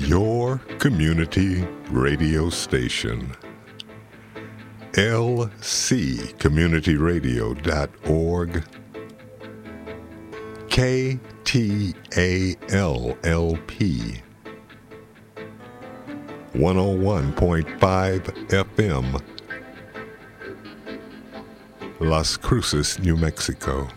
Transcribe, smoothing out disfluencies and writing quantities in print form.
your community radio station. lccommunityradio.org, KTALLP 101.5 FM, Las Cruces, New Mexico.